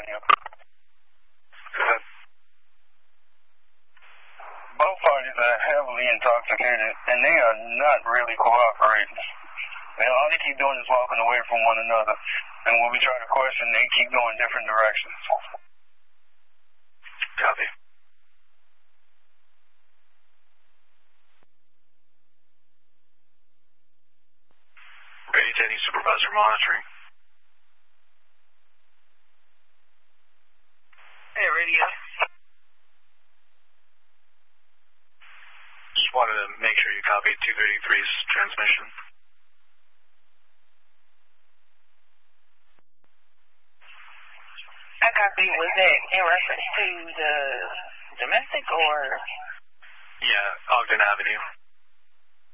you. Both parties are heavily intoxicated, and they are not really cooperating. And all they keep doing is walking away from one another. And when we try to question, they keep going different directions. Copy. Ready to any supervisor monitoring. Hey, radio. Just wanted to make sure you copied 233's transmission. I copy. Was that in reference to the domestic or? Yeah, Ogden Avenue.